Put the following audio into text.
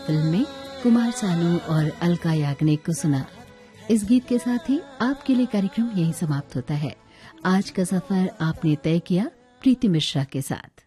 Film में कुमार सानू और अलका याग्निक को सुना। इस गीत के साथ ही आपके लिए कार्यक्रम यहीं समाप्त होता है। आज का सफर आपने तय किया प्रीति मिश्रा के साथ।